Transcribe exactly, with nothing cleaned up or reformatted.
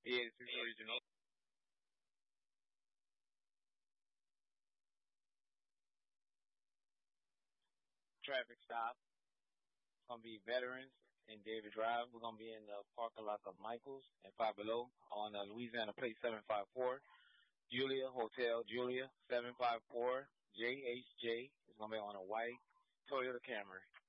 Yeah, this is original. Traffic stop. It's gonna be Veterans and David Drive. We're gonna be in the parking lot of Michaels and Five Below on uh, Louisiana Plate seven five four. Julia Hotel Julia seven five four J H J. It's gonna be on a white Toyota Camry.